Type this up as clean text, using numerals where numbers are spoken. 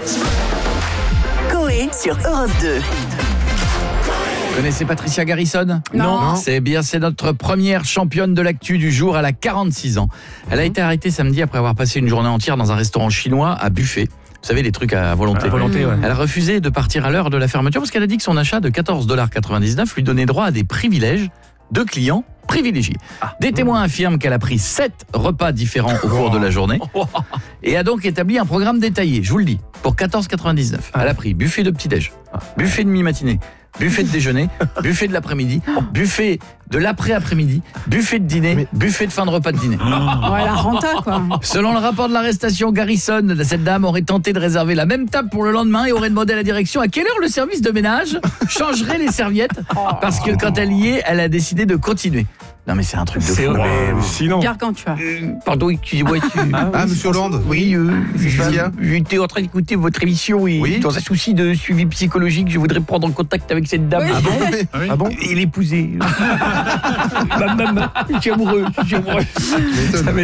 Coé sur Europe 2. Vous connaissez Patricia Garrison ? Non. C'est notre première championne de l'actu du jour. Elle a 46 ans. Elle a été arrêtée samedi après avoir passé une journée entière dans un restaurant chinois à buffet. Vous savez, les trucs à volonté. Ouais. Elle a refusé de partir à l'heure de la fermeture parce qu'elle a dit que son achat de 14,99 $ lui donnait droit à des privilèges de clients privilégiés. Des témoins affirment qu'elle a pris 7 repas différents au cours de la journée et a donc établi un programme détaillé, je vous le dis, pour 14,99 $. Elle a pris buffet de petit-déj, buffet de mi-matinée, buffet de déjeuner, buffet de l'après-midi, buffet de l'après-après-midi, buffet de dîner, buffet de fin de repas de dîner. Ouais, la renta, quoi. Selon le rapport de l'arrestation, Garrison, cette dame aurait tenté de réserver la même table pour le lendemain et aurait demandé à la direction à quelle heure le service de ménage changerait les serviettes parce que quand elle y est, elle a décidé de continuer. Non mais c'est un truc de fou. Sinon. Gargantua. Pardon, excusez-moi. Monsieur Hollande. Oui, Qu'est-ce qu'il y a j'étais en train d'écouter votre émission et Oui. dans un souci de suivi psychologique, je voudrais prendre en contact avec cette dame. Oui. Ah bon Et l'épouser. Maman, je suis amoureux. Ça m'étonne.